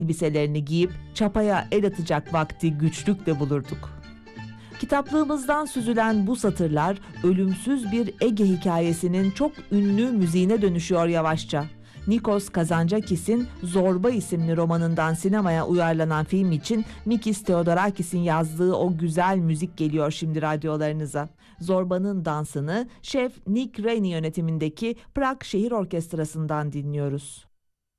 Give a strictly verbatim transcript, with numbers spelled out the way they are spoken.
elbiselerini giyip çapaya el atacak vakti güçlükle bulurduk. Kitaplığımızdan süzülen bu satırlar ölümsüz bir Ege hikayesinin çok ünlü müziğine dönüşüyor yavaşça. Nikos Kazantzakis'in Zorba isimli romanından sinemaya uyarlanan film için Mikis Theodorakis'in yazdığı o güzel müzik geliyor şimdi radyolarınıza. Zorba'nın dansını şef Nick Rennie yönetimindeki Prag Şehir Orkestrası'ndan dinliyoruz.